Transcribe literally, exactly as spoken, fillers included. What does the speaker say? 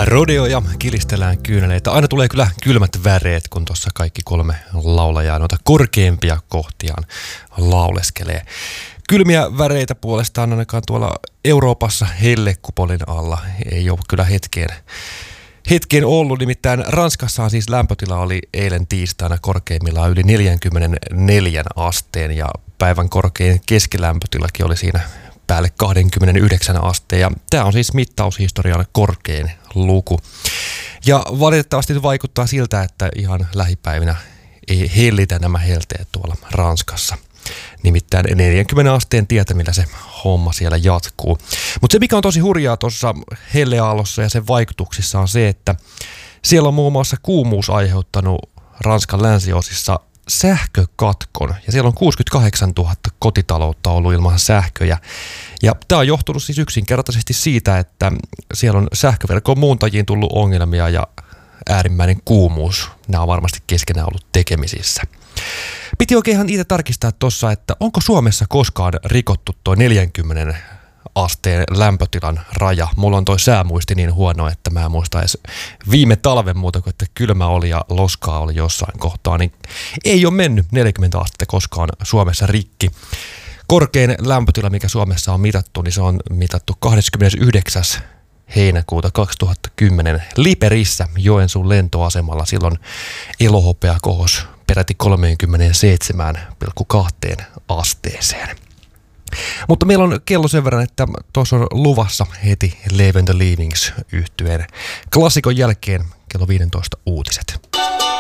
Rodeo ja kilistellään kyyneleitä. Aina tulee kyllä kylmät väreet, kun tuossa kaikki kolme laulajaa noita korkeimpia kohtiaan lauleskelee. Kylmiä väreitä puolestaan ainakaan tuolla Euroopassa hellekupolin alla ei ole kyllä hetkeen, hetkeen ollut. Nimittäin Ranskassa siis lämpötila oli eilen tiistaina korkeimmillaan yli neljäkymmentäneljä asteen ja päivän korkein keskilämpötilakin oli siinä päälle kaksikymmentäyhdeksän asteen. Ja tämä on siis mittaushistorian korkein luku. Ja valitettavasti vaikuttaa siltä, että ihan lähipäivinä ei hellitä nämä helteet tuolla Ranskassa. Nimittäin neljänkymmenen asteen tietämillä se homma siellä jatkuu. Mutta se mikä on tosi hurjaa tuossa helleaallossa ja sen vaikutuksissa on se, että siellä on muun muassa kuumuus aiheuttanut Ranskan länsiosissa sähkökatkon. Ja siellä on kuusikymmentäkahdeksantuhatta kotitaloutta ollut ilman sähköjä. Ja tämä on johtunut siis yksinkertaisesti siitä, että siellä on sähköverkon muuntajiin tullut ongelmia ja äärimmäinen kuumuus. Nämä on varmasti keskenään ollut tekemisissä. Piti oikein ihan itse tarkistaa tuossa, että onko Suomessa koskaan rikottu tuo neljänkymmenen asteen lämpötilan raja. Mulla on toi säämuisti niin huono, että mä en muista edes viime talven muuta kuin, että kylmä oli ja loskaa oli jossain kohtaa, niin ei ole mennyt neljäkymmentä astetta koskaan Suomessa rikki. Korkein lämpötila, mikä Suomessa on mitattu, niin se on mitattu kahdeskymmenesyhdeksäs heinäkuuta kaksituhattakymmenen Liperissä Joensuun lentoasemalla. Silloin elohopea kohosi peräti kolmekymmentäseitsemän pilkku kaksi asteeseen. Mutta meillä on kello sen verran, että tuossa on luvassa heti Live and the Leavings -yhtyeen klassikon jälkeen kello viisitoista uutiset.